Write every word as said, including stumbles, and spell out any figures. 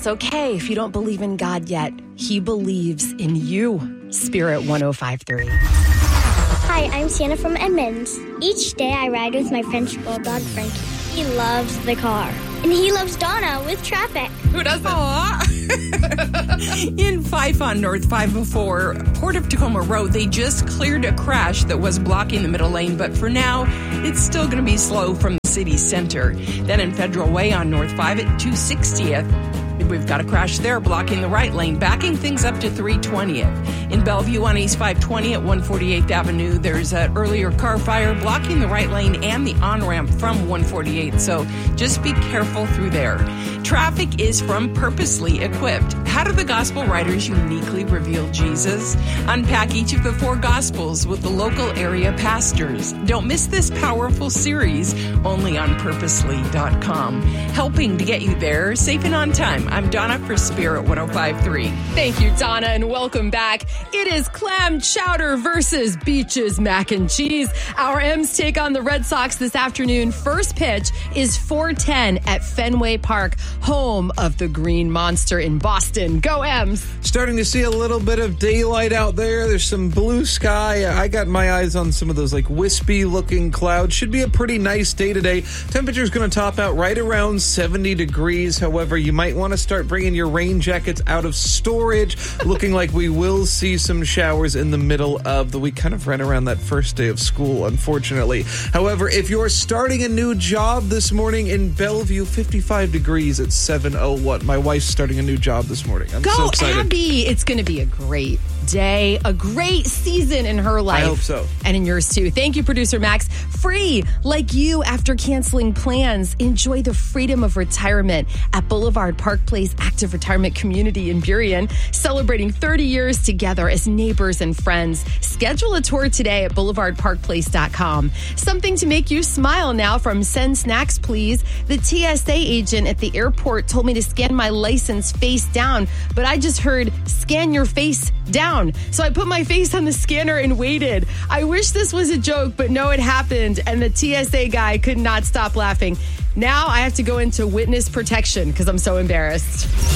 It's okay if you don't believe in God yet. He believes in you. Spirit one oh five point three. Hi, I'm Sienna from Edmonds. Each day I ride with my French Bulldog, Frankie. He loves the car. And he loves Donna with traffic. Who doesn't? In Fife on North five oh four, Port of Tacoma Road, they just cleared a crash that was blocking the middle lane, but for now, it's still going to be slow from the city center. Then in Federal Way on North five at two sixtieth, we've got a crash there blocking the right lane, backing things up to three twentieth. In Bellevue on East five twenty at one forty-eighth Avenue, there's an earlier car fire blocking the right lane and the on-ramp from one forty-eighth, so just be careful through there. Traffic is from Purposely Equipped. How do the gospel writers uniquely reveal Jesus? Unpack each of the four gospels with the local area pastors. Don't miss this powerful series, only on purposely dot com. Helping to get you there, safe and on time. I'm Donna for Spirit one oh five point three. Thank you, Donna, and welcome back. It is clam chowder versus Beaches mac and cheese. Our M's take on the Red Sox this afternoon. First pitch is four ten at Fenway Park, home of the Green Monster in Boston. Go M's. Starting to see a little bit of daylight out there. There's some blue sky. I got my eyes on some of those like wispy looking clouds. Should be a pretty nice day today. Temperature's going to top out right around seventy degrees. However, you might want to start bringing your rain jackets out of storage. Looking like we will see some showers in the middle of the week. Kind of ran around that first day of school, unfortunately. However, if you're starting a new job this morning in Bellevue, fifty-five degrees at seven oh one. My wife's starting a new job this morning. I'm Go, so excited. Abby. It's going to be a great day, a great season in her life. I hope so. And in yours too. Thank you, producer Max. Free, like you, after canceling plans. Enjoy the freedom of retirement at Boulevard Park Place Active Retirement Community in Burien, celebrating thirty years together as neighbors and friends. Schedule a tour today at boulevard park place dot com. Something to make you smile now from Send Snacks, Please. The T S A agent at the airport told me to scan my license face down, but I just heard scan your face down. So I put my face on the scanner and waited. I wish this was a joke, but no, it happened. And the T S A guy could not stop laughing. Now I have to go into witness protection because I'm so embarrassed.